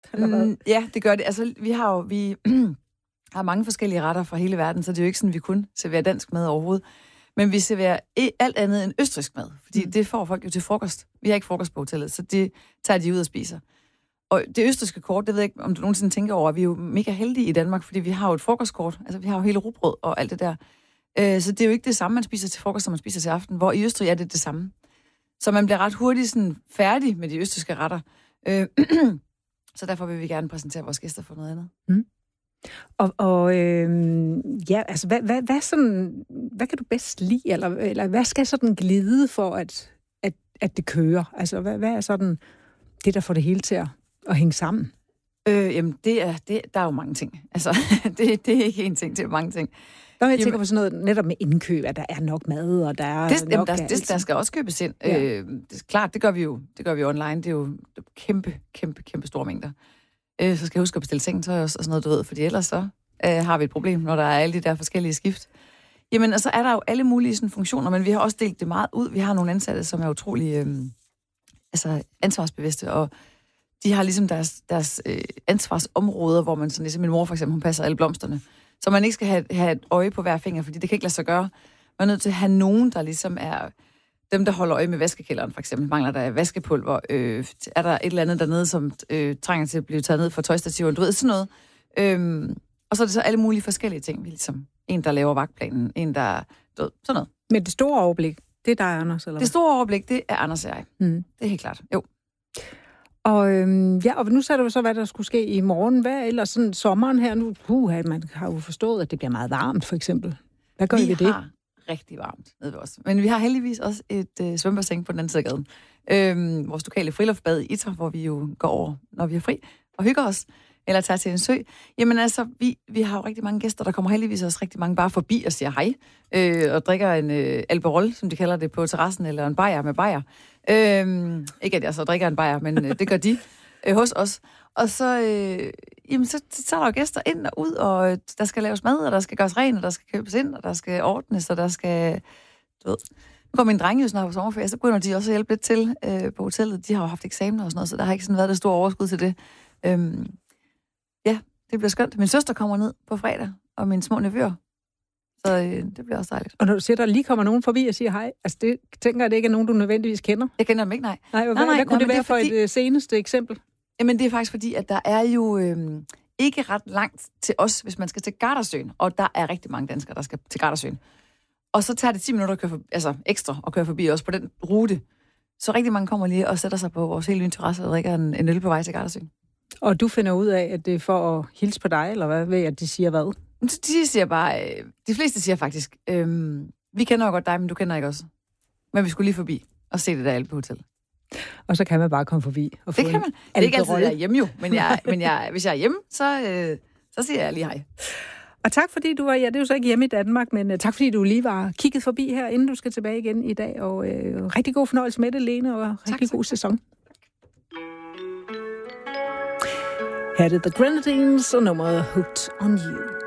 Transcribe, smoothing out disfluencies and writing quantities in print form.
Ja, det gør det. Altså, vi har mange forskellige retter fra hele verden, så det er jo ikke sådan, vi kun serverer dansk mad overhovedet. Men vi serverer alt andet end østrigsk mad, fordi det får folk jo til frokost. Vi har ikke frokost på hotellet, så det tager de ud og spiser. Og det østrigske kort, det ved jeg ikke, om du nogensinde tænker over, at vi er jo mega heldige i Danmark, fordi vi har jo et frokostkort. Altså, vi har jo hele rugbrød og alt det der. Så det er jo ikke det samme, man spiser til frokost, som man spiser til aften, hvor i Østrig er det samme. Så man bliver ret hurtigt sådan færdig med de østrigske retter. Så derfor vil vi gerne præsentere vores gæster for noget andet. Altså, hvad kan du bedst lide, eller hvad skal sådan glide for, at det kører? Altså, hvad er sådan det, der får det hele til at hænge sammen? Jamen, der er jo mange ting. Altså, det er ikke én ting, det er mange ting. Jeg tænker på sådan noget netop med indkøb, at der er nok mad, og der er nok... Der skal også købes ind. Ja. Det er klart, det gør vi jo online. Det er jo kæmpe store mængder. Så skal jeg huske at bestille sengetøj og sådan noget, du ved, fordi ellers så har vi et problem, når der er alle de der forskellige skift. Jamen, og så er der jo alle mulige sådan, funktioner, men vi har også delt det meget ud. Vi har nogle ansatte, som er utrolig ansvarsbevidste, og de har ligesom deres ansvarsområder, hvor man sådan, ligesom min mor for eksempel, hun passer alle blomsterne. Så man ikke skal have et øje på hver finger, fordi det kan ikke lade sig gøre. Man er nødt til at have nogen, der ligesom er dem, der holder øje med vaskekælderen, for eksempel. Mangler der vaskepulver? Er der et eller andet dernede, som trænger til at blive taget ned fra tøjstativen? Du ved, sådan noget. Og så er det så alle mulige forskellige ting. Ligesom en, der laver vagtplanen, en, der... Du ved, sådan noget. Men det store overblik, det er dig, Anders, eller hvad? Det store overblik, det er Anders og jeg. Det er helt klart. Jo. Og nu sagde du så, hvad der skulle ske i morgen. Hvad ellers sådan sommeren her nu? Man har jo forstået, at det bliver meget varmt, for eksempel. Hvad gør I ved det? Vi har rigtig varmt nede ved os. Men vi har heldigvis også et svømmebassin på den anden side af gaden. Vores lokale friluftbad i Itra, hvor vi jo går over, når vi er fri, og hygger os, eller tager til en sø. Jamen altså, vi har jo rigtig mange gæster, der kommer heldigvis også rigtig mange bare forbi og siger hej, og drikker en Alberol, som de kalder det, på terrassen, eller en bajer med bajer. Ikke at jeg så drikker en bajer, men det gør de hos os. Og så, så er der jo gæster ind og ud, og der skal laves mad, og der skal gøres rent, og der skal købes ind, og der skal ordnes, og der skal... Du ved. Nu kommer mine drenge jo snart på sommerferie, så begynder de også at hjælpe lidt til på hotellet. De har jo haft eksamener og sådan noget, så der har ikke sådan været det store overskud til det. Ja, det bliver skønt. Min søster kommer ned på fredag, og mine små nevøer. Så det bliver også dejligt. Og når du siger, der lige kommer nogen forbi og siger hej, altså det tænker jeg, det ikke er nogen, du nødvendigvis kender? Jeg kender dem ikke, nej. Hvad kunne det være for et seneste eksempel? Jamen, det er faktisk fordi, at der er jo ikke ret langt til os, hvis man skal til Gardasøen. Og der er rigtig mange danskere, der skal til Gardasøen. Og så tager det 10 minutter at køre forbi, altså ekstra at køre forbi os på den rute. Så rigtig mange kommer lige og sætter sig på vores hele nye terrasse og drikker en øl på vej til Gardasøen. Og du finder ud af, at det er for at hilse på dig, eller hvad ved at de siger hvad? De siger bare, de fleste siger faktisk, vi kender jo godt dig, men du kender ikke os. Men vi skulle lige forbi og se det der Alpehotel. Og så kan man bare komme forbi og få det kan man. Det er ikke altid, jeg er hjemme jo, men hvis jeg er hjemme, så siger jeg lige hej. Og tak fordi du var, det er jo så ikke hjemme i Danmark, men tak fordi du lige var kigget forbi her, inden du skal tilbage igen i dag. Og rigtig god fornøjelse med det, Lene, og rigtig god sæson. Her er det The Grenadines og nummeret Hooked on You.